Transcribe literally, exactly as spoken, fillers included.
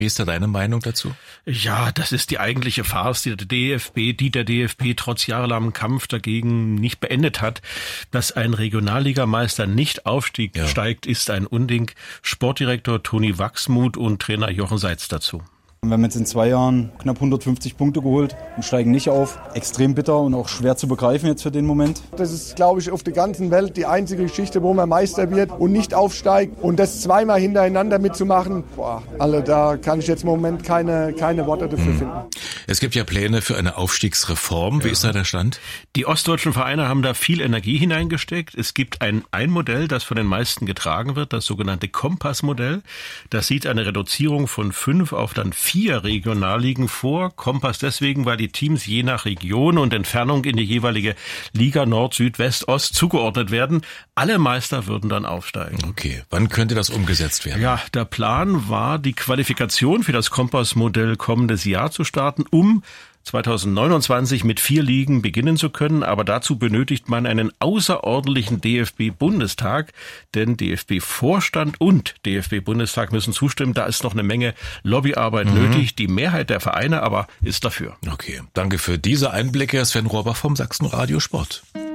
Wie ist da deine Meinung dazu? Ja, das ist die eigentliche Farce, die der D F B, die der D F B trotz jahrelangem Kampf dagegen nicht beendet hat. Dass ein Regionalligameister nicht aufsteigt, ja. steigt, ist ein Unding. Sportdirektor Toni Wachsmuth und Trainer Jochen Seitz dazu. Wir haben jetzt in zwei Jahren knapp hundertfünfzig Punkte geholt und steigen nicht auf. Extrem bitter und auch schwer zu begreifen jetzt für den Moment. Das ist, glaube ich, auf der ganzen Welt die einzige Geschichte, wo man Meister wird und nicht aufsteigt. Und das zweimal hintereinander mitzumachen, boah, also da kann ich jetzt im Moment keine, keine Worte dafür finden. Es gibt ja Pläne für eine Aufstiegsreform. Wie ja. ist da der Stand? Die ostdeutschen Vereine haben da viel Energie hineingesteckt. Es gibt ein, ein Modell, das von den meisten getragen wird, das sogenannte Kompass-Modell. Das sieht eine Reduzierung von fünf auf dann vier Regionalligen vor. Kompass deswegen, weil die Teams je nach Region und Entfernung in die jeweilige Liga Nord, Süd, West, Ost zugeordnet werden. Alle Meister würden dann aufsteigen. Okay, wann könnte das umgesetzt werden? Ja, der Plan war, die Qualifikation für das Kompass-Modell kommendes Jahr zu starten, um zweitausendneunundzwanzig mit vier Ligen beginnen zu können, aber dazu benötigt man einen außerordentlichen D F B-Bundestag, denn D F B-Vorstand und D F B-Bundestag müssen zustimmen. Da ist noch eine Menge Lobbyarbeit mhm. nötig. Die Mehrheit der Vereine aber ist dafür. Okay, danke für diese Einblicke, Sven Rohrbach vom Sachsenradio Sport.